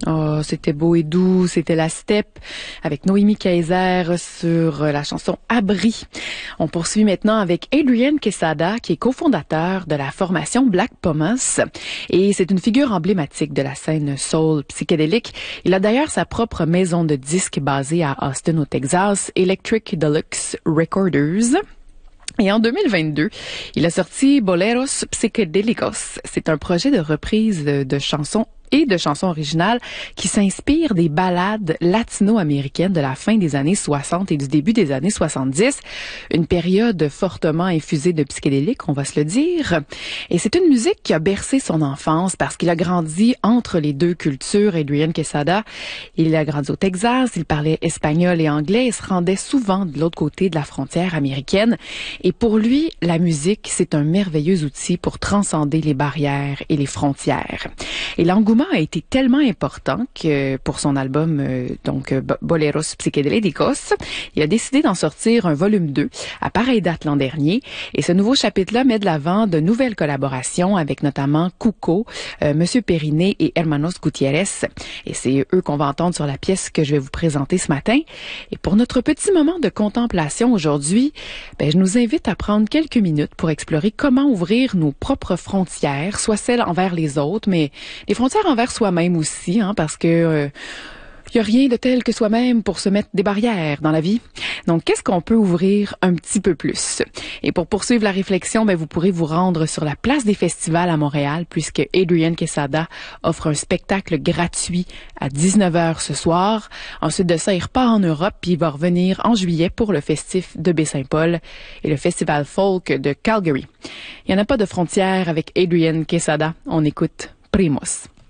Oh, c'était beau et doux, c'était la steppe avec Noémie Kaiser sur la chanson Abri. On poursuit maintenant avec Adrian Quesada, qui est cofondateur de la formation Black Pumas. Et c'est une figure emblématique de la scène soul psychédélique. Il a d'ailleurs sa propre maison de disques basée à Austin, au Texas, Electric Deluxe Recorders. Et en 2022, il a sorti Boleros Psicodélicos. C'est un projet de reprise de chansons et de chansons originales qui s'inspirent des ballades latino-américaines de la fin des années 60 et du début des années 70. Une période fortement infusée de psychédéliques, on va se le dire. Et c'est une musique qui a bercé son enfance parce qu'il a grandi entre les deux cultures. Adrian Quesada, il a grandi au Texas, il parlait espagnol et anglais et se rendait souvent de l'autre côté de la frontière américaine. Et pour lui, la musique, c'est un merveilleux outil pour transcender les barrières et les frontières. Et l'engouement a été tellement important que pour son album Boleros Psicodélicos, il a décidé d'en sortir un volume 2 à pareille date l'an dernier. Et ce nouveau chapitre-là met de l'avant de nouvelles collaborations avec notamment Cuco, Monsieur Periné et Hermanos Gutiérrez. Et c'est eux qu'on va entendre sur la pièce que je vais vous présenter ce matin. Et pour notre petit moment de contemplation aujourd'hui, je nous invite à prendre quelques minutes pour explorer comment ouvrir nos propres frontières, soit celles envers les autres, mais les frontières envers soi-même aussi, parce que il y a rien de tel que soi-même pour se mettre des barrières dans la vie. Donc, qu'est-ce qu'on peut ouvrir un petit peu plus? Et pour poursuivre la réflexion, vous pourrez vous rendre sur la place des festivals à Montréal, puisque Adrian Quesada offre un spectacle gratuit à 19h ce soir. Ensuite de ça, il repart en Europe, puis il va revenir en juillet pour le festif de Baie-Saint-Paul et le festival folk de Calgary. Il n'y en a pas de frontières avec Adrian Quesada. On écoute Primos.